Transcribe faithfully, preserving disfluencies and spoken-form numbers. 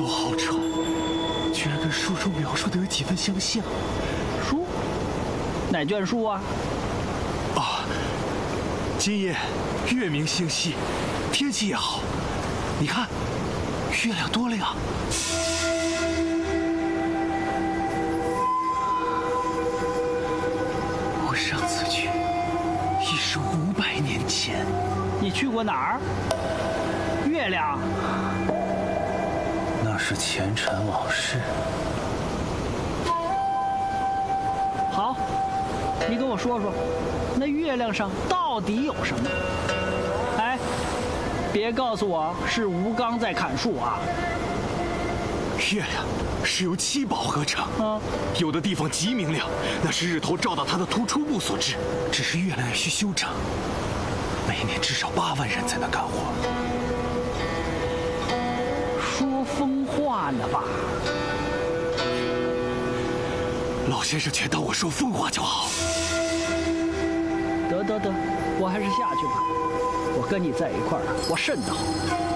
好丑，居然跟书中描述的有几分相像。 书？哪卷书啊？ 啊，今夜月明星稀，天气也好，你看，月亮多亮。我上次去，已是五百年前。 你去过哪儿？月亮？ 那是前尘往事。 好，你跟我说说，那月亮上到底有什么？哎，别告诉我是吴刚在砍树啊！ 月亮是由七宝合成， 啊， 有的地方极明亮，那是日头照到它的突出部所致。只是月亮也需修整，每年至少八万人才能干活。 说疯话呢吧？ 老先生全当我说疯话就好。 得得得，我还是下去吧。我跟你在一块儿，我瘆得慌。